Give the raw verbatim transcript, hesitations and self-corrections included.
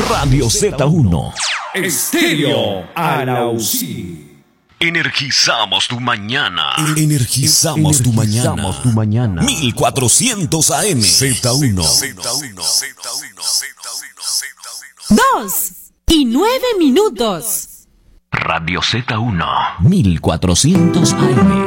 Radio Z uno. Estéreo Anausí. Energizamos tu mañana. Energizamos, tu mañana. tu mañana. mil cuatrocientos A M. Z uno. Dos y nueve minutos. Radio Z uno. mil cuatrocientos A M.